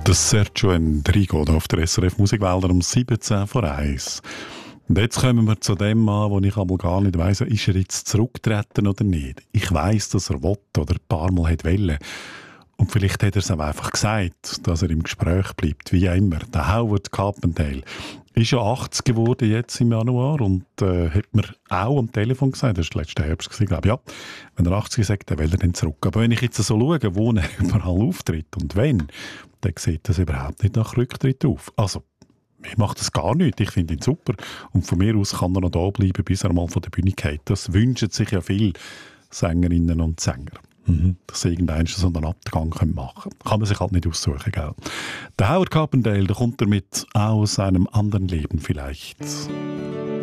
Das Sergio Endrigo auf der SRF Musikwälder um 17 vor 1. Und jetzt kommen wir zu dem an, wo ich aber gar nicht weiss, ist er jetzt zurückgetreten oder nicht. Ich weiss, dass er will oder ein paar Mal wollte. Und vielleicht hat er es auch einfach gesagt, dass er im Gespräch bleibt, wie immer. Der Howard Carpendale ist ja 80 geworden jetzt im Januar und hat mir auch am Telefon gesagt, das war letzten Herbst, glaube ich, ja, wenn er 80 sagt, dann will er dann zurück. Aber wenn ich jetzt so schaue, wo er überall auftritt und wenn, dann sieht das überhaupt nicht nach Rücktritt auf. Also, mir macht das gar nicht. Ich finde ihn super. Und von mir aus kann er noch da bleiben, bis er mal von der Bühne geht. Das wünschen sich ja viele Sängerinnen und Sänger. Dass sie irgendwann so einen Abgang machen können. Kann man sich halt nicht aussuchen, gell? Der Howard Carpendale, der kommt damit aus einem anderen Leben vielleicht.